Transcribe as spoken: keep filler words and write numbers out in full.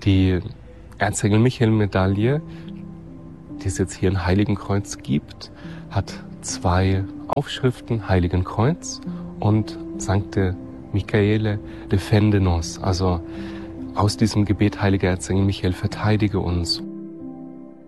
Die Erzengel Michael-Medaille, die es jetzt hier in Heiligenkreuz gibt, hat zwei Aufschriften, Heiligenkreuz und Sancte Michaele defende nos, also aus diesem Gebet, heiliger Erzengel Michael, verteidige uns.